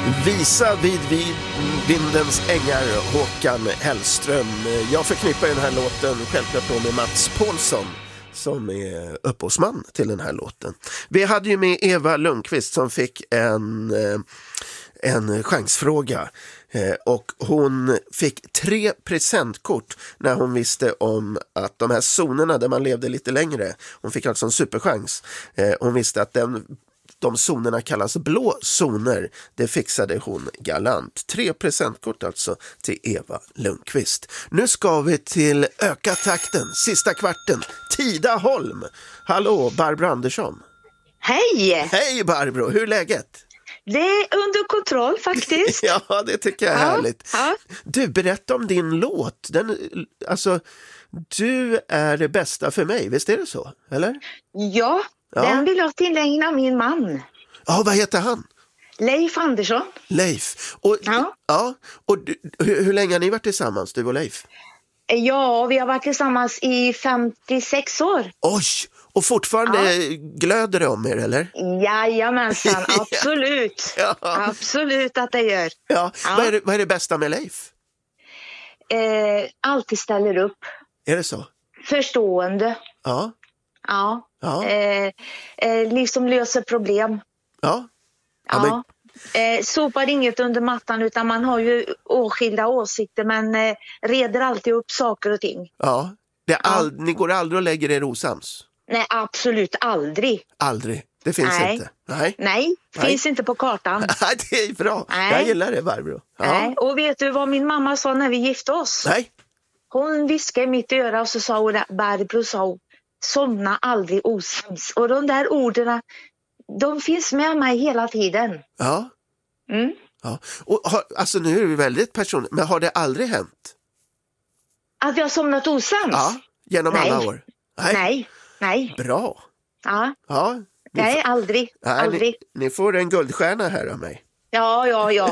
Visa vid vindens ängar, Håkan Hellström. Jag förknippar den här låten självklart då med Mats Paulsson som är upphovsman till den här låten. Vi hade ju med Eva Lundqvist som fick en chansfråga och hon fick 3 presentkort när hon visste om att de här zonerna där man levde lite längre, hon fick alltså en superchans. Hon visste att de zonerna kallas blå zoner. Det fixade hon galant. 3 presentkort alltså till Eva Lundqvist. Nu ska vi till Öka takten, sista kvarten. Tidaholm. Hallå, Barbro Andersson. Hej! Hej Barbro, hur är läget? Det är under kontroll faktiskt. Ja, det tycker jag är härligt. Ja. Du, berätta om din låt. Du är det bästa för mig, visst är det så? Eller? Ja, den vill jag tillägna min man. Ja, vad heter han? Leif Andersson. Leif. Och hur länge har ni varit tillsammans, du och Leif? Ja, vi har varit tillsammans i 56 år. Oj, och fortfarande glöder det om er, eller? Jajamensan, absolut. Ja. Absolut att det gör. Ja. Vad är det bästa med Leif? Alltid ställer upp. Är det så? Förstående. Ja. Ja. Ja. Liksom löser problem. Ja. Ja. Sopar inget under mattan utan man har ju åskilda åsikter men reder alltid upp saker och ting. Ja. Ni går aldrig och lägger er osams? Nej, absolut aldrig. Aldrig? Det finns inte? Nej, finns inte på kartan. Det är bra. Nej. Jag gillar det, Barbro. Ja. Nej. Och vet du vad min mamma sa när vi gifte oss? Nej. Hon viskade i mitt öra och så sa hon, Barbro sa, somna aldrig osams. Och de där orden, de finns med mig hela tiden. Ja. Mm. Ja. Och alltså nu är det väldigt personligt, men har det aldrig hänt? Att vi har somnat osams? Ja, genom alla år? Nej. Bra. Ja. Ja. Nej, aldrig. Aldrig. Ni får en guldstjärna här av mig. Ja. Ja.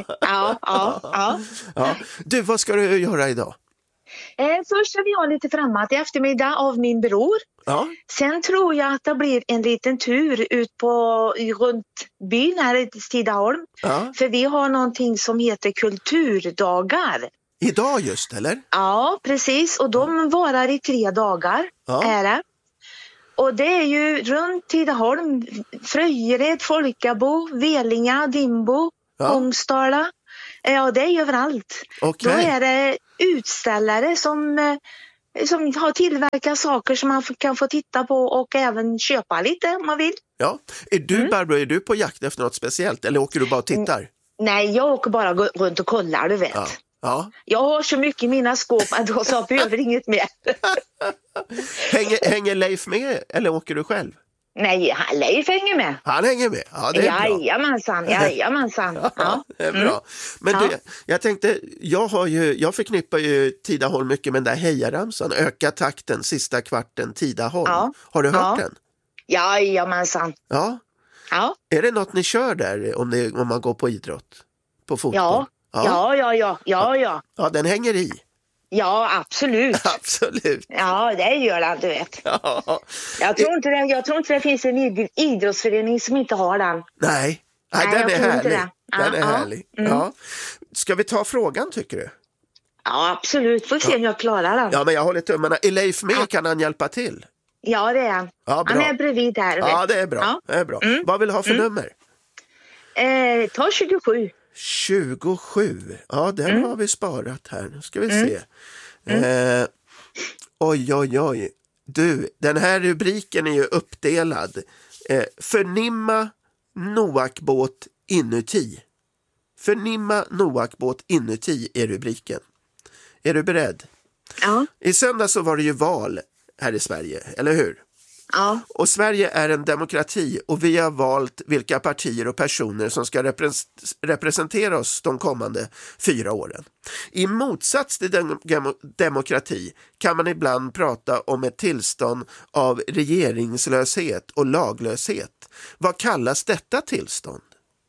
Du, vad ska du göra idag? Först ska vi ha lite framåt i eftermiddag av min bror. Ja. Sen tror jag att det blir en liten tur ut runt byn här i Tidaholm. Ja. För vi har någonting som heter kulturdagar. Idag just, eller? Ja, precis. Och de varar i 3 dagar. Ja. Är det. Och det är ju runt Tidaholm, Fröjered, Folkabo, Velinga, Dimbo, Ångstala. Ja, det är överallt. Okay. Då är det utställare som har tillverkat saker som man kan få titta på och även köpa lite om man vill. Ja. Är du, Barbro, är du på jakt efter något speciellt eller åker du bara och tittar? Nej, jag åker bara runt och kollar, du vet. Ja. Jag har så mycket i mina skåp att jag behöver inget mer. Hänger Leif med eller åker du själv? Nej, Leif hänger med. Han hänger med? Ja, det är bra. Jajamensan. Ja, det är bra. Men du, jag tänkte, jag förknippar ju Tidaholm mycket med den där hejaramsan. Öka takten, sista kvarten, Tidaholm. Ja. Har du hört den? Jajamensan. Ja. Är det något ni kör där om man går på idrott? På fotboll? Ja. Ja, den hänger i. Ja, absolut. Absolut. Ja, det gör den, du vet. Ja. Jag tror inte det finns en idrottsförening som inte har den. Nej, den är härlig. Den är härlig. Ja. Ska vi ta frågan, tycker du? Ja, absolut. Får se om jag klarar den. Ja, men jag håller tummarna. Är Leif med? Kan han hjälpa till? Ja, det är han. Ja, bra. Han är bredvid här. Ja, det är bra. Ja. Det är bra. Vad vill du ha för nummer? Ta 27. 27. Ja, den har vi sparat här. Nu ska vi se. Oj. Du, den här rubriken är ju uppdelad. Förnimma Noakbåt inuti. Förnimma Noakbåt inuti är rubriken. Är du beredd? Ja. I söndag så var det ju val här i Sverige, eller hur? Ja. Och Sverige är en demokrati och vi har valt vilka partier och personer som ska representera oss de kommande 4 åren. I motsats till demokrati kan man ibland prata om ett tillstånd av regeringslöshet och laglöshet. Vad kallas detta tillstånd?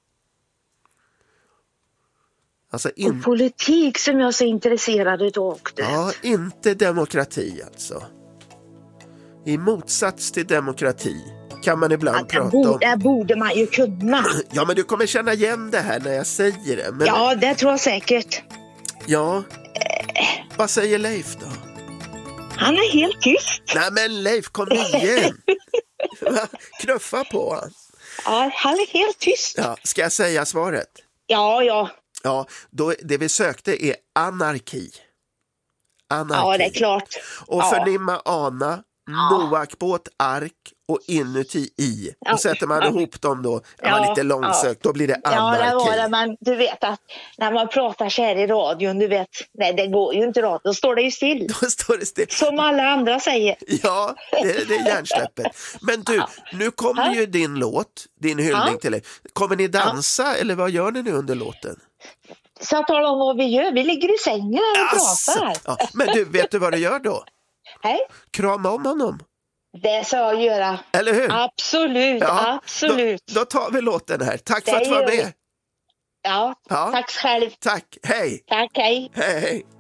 Alltså och politik som jag är så intresserad av. Ja, inte demokrati alltså. I motsats till demokrati kan man ibland prata om. Det borde man ju kunna. Ja, men du kommer känna igen det här när jag säger det. Men... Ja, det tror jag säkert. Ja, vad säger Leif då? Han är helt tyst. Nej men Leif, kom igen. Knuffa på han. Ja, han är helt tyst. Ja, ska jag säga svaret? Ja. Ja, då, det vi sökte är anarki. Ja, det är klart. Och förnimma ana, Noakbåt, ark och inuti i. Och sätter man ihop dem då, är man lite långsökt, då blir det anarki. Ja, det var det, men du vet att när man pratar så här i radion, du vet, nej det går ju inte rakt, då står det ju still. Då står det still. Som alla andra säger. Ja, det är hjärnsläppet. Men du, nu kommer ju din låt, din hyllning till dig. Kommer ni dansa eller vad gör ni nu under låten? Så jag talar om vad vi gör, vi ligger i sängen och pratar. Ja, men du, vet du vad du gör då? Hej. Krama om honom. Det ska jag göra. Eller hur? Absolut, absolut. Då tar vi låten här. Tack för att du var med. Ja, tack själv. Tack, hej. Tack, hej. Hej.